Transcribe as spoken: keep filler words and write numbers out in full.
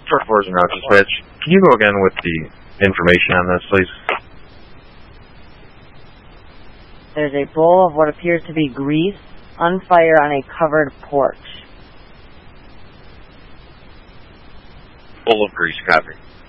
Short fours and route dispatch. Can you go again with the information on this, please? There's a bowl of what appears to be grease on fire on a covered porch. Bowl of grease, copy.